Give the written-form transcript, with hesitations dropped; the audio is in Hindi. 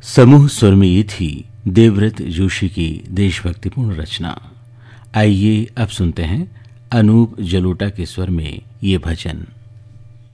समूह स्वर में ये थी देवव्रत जोशी की देशभक्तिपूर्ण रचना। आइए अब सुनते हैं अनूप जलोटा के स्वर में ये भजन।